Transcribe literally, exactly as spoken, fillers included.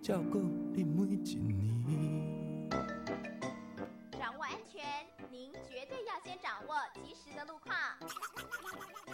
照顾你每一年。 掌握安全，您绝对要先掌握及时的路况。